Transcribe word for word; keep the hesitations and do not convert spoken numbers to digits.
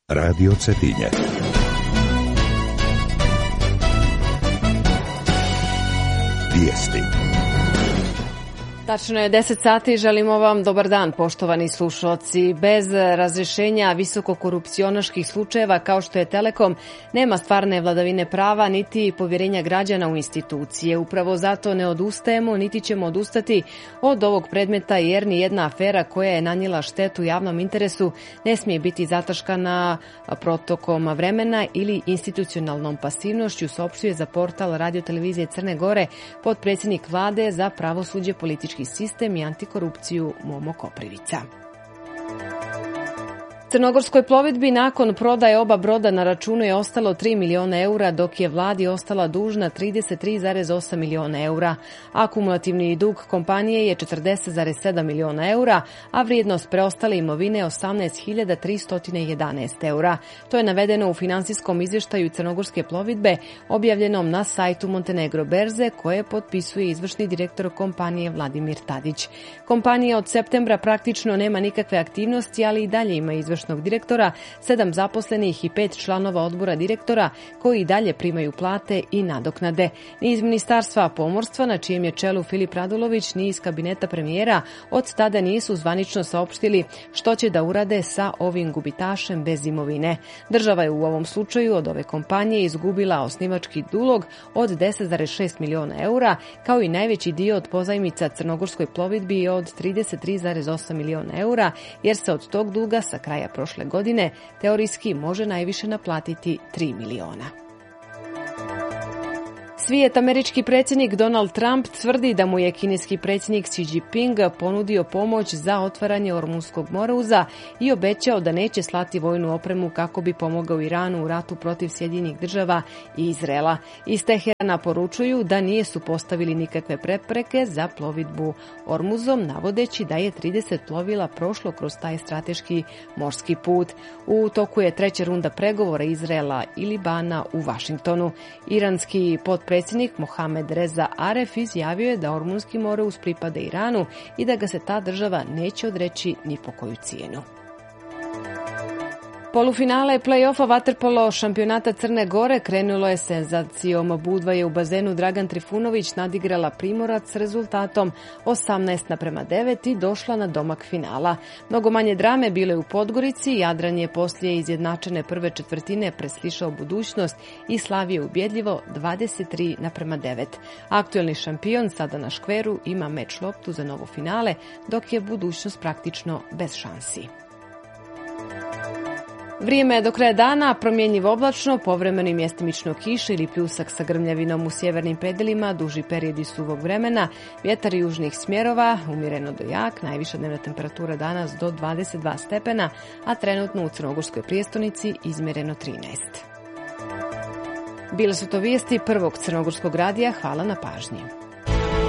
Radio Cetinje. Vijesti. Tačno je deset sati, želimo vam dobar dan, poštovani slušalci. Bez razrješenja visokokorupcionaških slučajeva kao što je Telekom, nema stvarne vladavine prava niti povjerenja građana u institucije. Upravo zato ne odustajemo, niti ćemo odustati od ovog predmeta, jer ni jedna afera koja je nanijela štetu javnom interesu ne smije biti zataškana protokom vremena ili institucionalnom pasivnošću, saopštio za portal Radio televizije Crne Gore potpredsjednik vlade za pravosuđe, politički sistem i antikorupciju Momo Koprivica. Crnogorskoj plovidbi nakon prodaje oba broda na računu je ostalo tri miliona eura, dok je vladi ostala dužna trideset tri zarez osam miliona eura. Akumulativni dug kompanije je četrdeset zarez sedam miliona eura, a vrijednost preostale imovine osamnaest hiljada tristo jedanaest eura. To je navedeno u finansijskom izvještaju Crnogorske plovidbe objavljenom na sajtu Montenegro berze, koje potpisuje izvršni direktor kompanije Vladimir Tadić. Kompanija od septembra praktično nema nikakve aktivnosti, ali i dalje ima izvršnog direktora, sedam zaposlenih i pet članova odbora direktora koji i dalje primaju plate i nadoknade. Ni iz Ministarstva pomorstva, na čijem je čelu Filip Radulović, ni iz kabineta premijera od tada nisu zvanično saopštili što će da urade sa ovim gubitašem bez imovine. Država je u ovom slučaju od ove kompanije izgubila osnivački dulog od deset zarez šest miliona eura, kao i najveći dio od pozajmica Crnogorskoj plovidbi od trideset tri zarez osam miliona eura, jer se od tog duga sa kraja prošle godine teorijski može najviše naplatiti tri miliona. Svijet američki predsjednik Donald Trump tvrdi da mu je kineski predsjednik Xi Jinping ponudio pomoć za otvaranje Ormunskog moruza i obećao da neće slati vojnu opremu kako bi pomogao Iranu u ratu protiv Sjedinjenih država i Izraela. Iz Teherana poručuju da nisu postavili nikakve prepreke za plovidbu Ormuzom, navodeći da je trideset plovila prošlo kroz taj strateški morski put. U toku je treća runda pregovora Izraela i Libana u Vašingtonu. Iranski potpredsjednik Predsjednik Mohamed Reza Aref izjavio je da Ormunski moreuz pripada Iranu i da ga se ta država neće odreći ni po koju cijenu. Polufinale play-offa vaterpolo šampionata Crne Gore krenulo je senzacijom. Budva je u bazenu Dragan Trifunović nadigrala Primorac s rezultatom osamnaest naprema devet i došla na domak finala. Mnogo manje drame bilo je u Podgorici. Jadran je poslije izjednačene prve četvrtine preslišao Budućnost i slavio ubjedljivo dvadeset tri naprema devet. Aktuelni šampion sada na škveru ima meč loptu za novo finale, dok je Budućnost praktično bez šansi. Vrijeme je do kraja dana, promjenjivo oblačno, povremeno i mjestimično kiša ili pljusak sa grmljavinom u sjevernim predelima, duži periodi suvog vremena, vjetar južnih smjerova, umjereno do jak, najviša dnevna temperatura danas do dvadeset dva stepena, a trenutno u Crnogorskoj prijestolnici izmjereno trinaest. Bile su to vijesti prvog crnogorskog radija, hvala na pažnji.